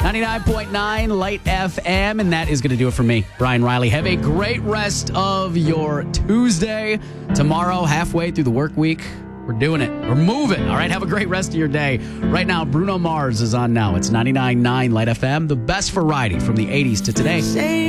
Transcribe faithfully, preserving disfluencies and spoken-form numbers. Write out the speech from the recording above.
ninety-nine point nine Light F M, and that is going to do it for me, Brian Riley. Have a great rest of your Tuesday. Tomorrow, halfway through the work week, we're doing it. We're moving. All right, have a great rest of your day. Right now, Bruno Mars is on now. It's ninety-nine point nine Light F M, the best variety from the eighties to today.